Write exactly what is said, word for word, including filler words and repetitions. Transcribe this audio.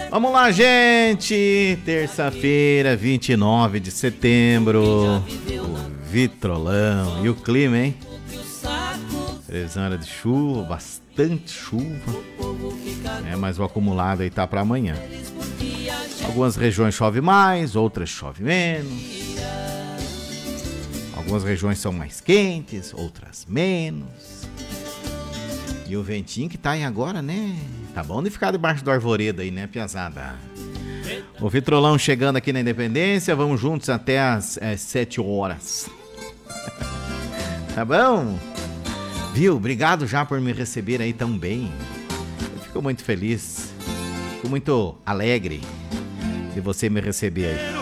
Vamos lá, gente! Terça-feira, vinte e nove de setembro. O vitrolão. E o clima, hein? Previsão era de chuva, bastante chuva. É, mas o acumulado aí tá para amanhã. Algumas regiões chove mais, outras chove menos. Algumas regiões são mais quentes, outras menos. E o ventinho que tá aí agora, né? Tá bom de ficar debaixo do arvoredo aí, né, piazada? O vitrolão chegando aqui na Independência. Vamos juntos até as é, sete horas. Tá bom? Viu? Obrigado já por me receber aí tão bem. Eu fico muito feliz. Fico muito alegre de você me receber aí.